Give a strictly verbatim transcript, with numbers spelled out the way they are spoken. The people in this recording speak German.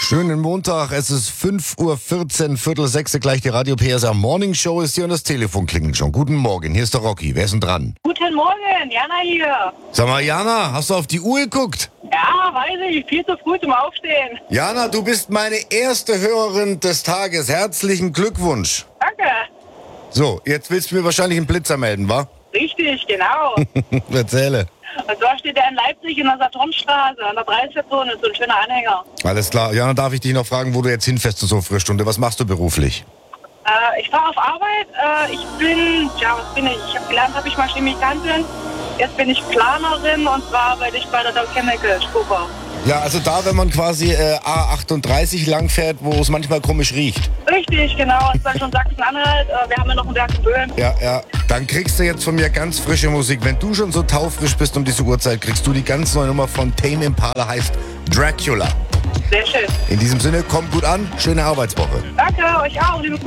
Schönen Montag, es ist fünf Uhr vierzehn, Viertel sechs, gleich die Radio P S R Morning Show ist hier und das Telefon klingelt schon. Guten Morgen, hier ist der Rocky, wer ist denn dran? Guten Morgen, Jana hier. Sag mal, Jana, hast du auf die Uhr geguckt? Ja, weiß ich, viel zu früh zum Aufstehen. Jana, du bist meine erste Hörerin des Tages, herzlichen Glückwunsch. Danke. So, jetzt willst du mir wahrscheinlich einen Blitzer melden, wa? Richtig, genau. Erzähle. Und zwar steht er in Leipzig in der Saturnstraße, an der Preisstation, ist so ein schöner Anhänger. Alles klar. Jana, darf ich dich noch fragen, wo du jetzt hinfährst zu so einer Stunde? Was machst du beruflich? Äh, ich fahre auf Arbeit, äh, ich bin, ja, was bin ich? Ich habe gelernt, habe ich mal Chemikantin. Jetzt bin ich Planerin und zwar arbeite ich bei der Dow Chemical, Stuber. Ja, also da, wenn man quasi äh, A achtunddreißig lang fährt, wo es manchmal komisch riecht. Richtig, genau. Und zwar schon Sachsen-Anhalt. Äh, wir haben ja noch ein Werk in Böhmen. Ja, ja. Dann kriegst du jetzt von mir ganz frische Musik. Wenn du schon so taufrisch bist um diese Uhrzeit, kriegst du die ganz neue Nummer von Tame Impala, heißt Dracula. Sehr schön. In diesem Sinne, kommt gut an, schöne Arbeitswoche. Danke, euch auch. Liebe Grüße.